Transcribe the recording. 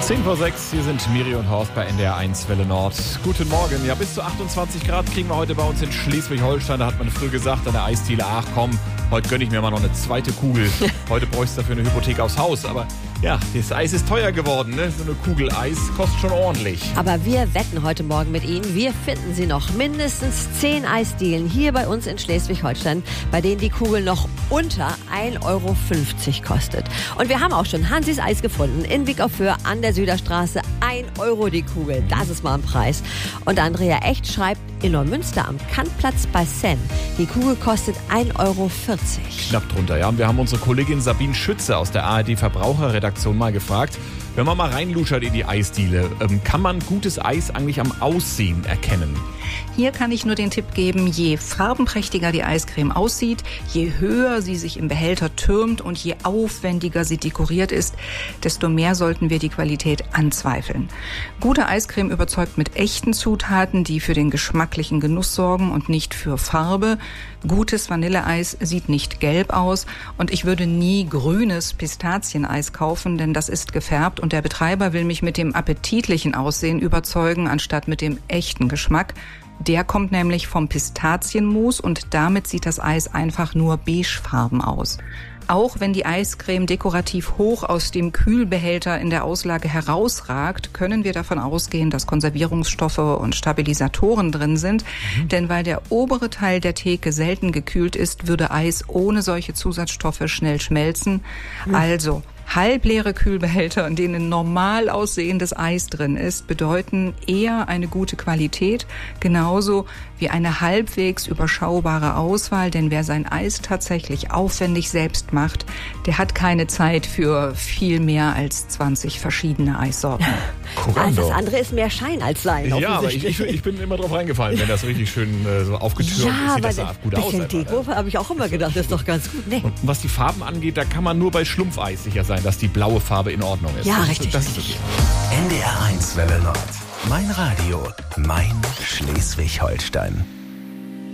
10:06, hier sind Miri und Horst bei NDR 1 Welle Nord. Guten Morgen. Ja, bis zu 28 Grad kriegen wir heute bei uns in Schleswig-Holstein. Da hat man früh gesagt an der Eisdiele, ach komm, heute gönne ich mir mal noch eine zweite Kugel. Heute bräuchst du dafür eine Hypothek aufs Haus. Aber ja, das Eis ist teuer geworden, ne? So eine Kugel Eis kostet schon ordentlich. Aber wir wetten heute Morgen mit Ihnen. Wir finden Sie noch mindestens 10 Eisdielen hier bei uns in Schleswig-Holstein, bei denen die Kugel noch unter 1,50 Euro kostet. Und wir haben auch schon Hansis Eis gefunden in Wick auf Föhr an der Süderstraße. 1 Euro die Kugel, das ist mal ein Preis. Und Andrea Echt schreibt, in Neumünster am Kantplatz bei Sen. Die Kugel kostet 1,40 Euro. Knapp drunter, ja. Und wir haben unsere Kollegin Sabine Schütze aus der ARD-Verbraucherredaktion mal gefragt, wenn man mal reinluschert in die Eisdiele, kann man gutes Eis eigentlich am Aussehen erkennen? Hier kann ich nur den Tipp geben, je farbenprächtiger die Eiscreme aussieht, je höher sie sich im Behälter türmt und je aufwendiger sie dekoriert ist, desto mehr sollten wir die Qualität anzweifeln. Gute Eiscreme überzeugt mit echten Zutaten, die für den geschmacklichen Genuss sorgen und nicht für Farbe. Gutes Vanilleeis sieht nicht gelb aus und ich würde nie grünes Pistazieneis kaufen, denn das ist gefärbt und der Betreiber will mich mit dem appetitlichen Aussehen überzeugen, anstatt mit dem echten Geschmack. Der kommt nämlich vom Pistazienmus und damit sieht das Eis einfach nur beigefarben aus. Auch wenn die Eiscreme dekorativ hoch aus dem Kühlbehälter in der Auslage herausragt, können wir davon ausgehen, dass Konservierungsstoffe und Stabilisatoren drin sind. Denn weil der obere Teil der Theke selten gekühlt ist, würde Eis ohne solche Zusatzstoffe schnell schmelzen. Also halbleere Kühlbehälter, in denen normal aussehendes Eis drin ist, bedeuten eher eine gute Qualität, genauso wie eine halbwegs überschaubare Auswahl. Denn wer sein Eis tatsächlich aufwendig selbst macht, der hat keine Zeit für viel mehr als 20 verschiedene Eissorten. Also das andere ist mehr Schein als Sein. Ja, aber ich bin immer drauf reingefallen, wenn das richtig schön so aufgetürmt ist, sieht das da gut aus. Ein bisschen Deko habe ich auch immer gedacht, das ist doch ganz gut. Nee. Und was die Farben angeht, da kann man nur bei Schlumpfeis sicher sein, dass die blaue Farbe in Ordnung ist. Ja, richtig. Das ist okay. NDR 1 Welle Nord. Mein Radio, mein Schleswig-Holstein.